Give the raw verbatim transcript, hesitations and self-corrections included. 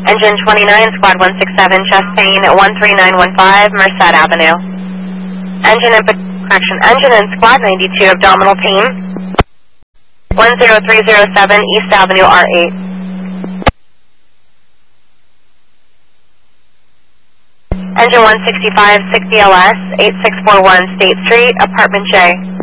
Engine twenty-nine, Squad one six seven, chest pain at one three nine one five, Merced Avenue. Engine and, correction, engine and Squad ninety-two, abdominal pain, one zero three zero seven, East Avenue, R eight. Engine one sixty-five, sixty L S, eight six four one State Street, Apartment J.